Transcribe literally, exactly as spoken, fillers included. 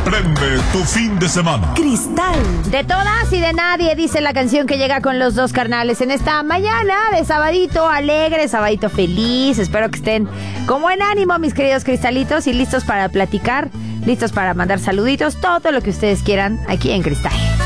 Prende tu fin de semana. Cristal. De todas y de nadie, dice la canción que llega con los dos carnales en esta mañana de sabadito alegre, sabadito feliz. Espero que estén con buen ánimo, mis queridos cristalitos, y listos para platicar, listos para mandar saluditos, todo lo que ustedes quieran aquí en Cristal.